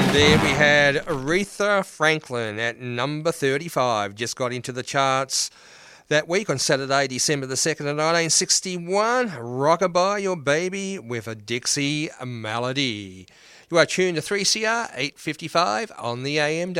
There we had Aretha Franklin at number 35. Just got into the charts that week on Saturday, December the 2nd of 1961. Rockabye Your Baby with a Dixie Melody. You are tuned to 3CR 855 on the AM.